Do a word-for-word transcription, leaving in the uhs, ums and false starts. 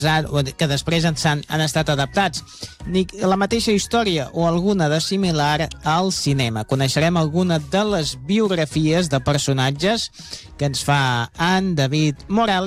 que després han, han estat adaptats, ni la mateixa història o alguna de similar al cinema. Coneixerem alguna de les biografies de personatges que ens fa en David Morales